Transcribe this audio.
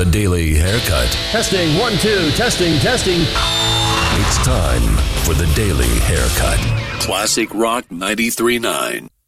The Daily Haircut. Testing, 1, 2, testing. It's time for The Daily Haircut. Classic Rock 93.9.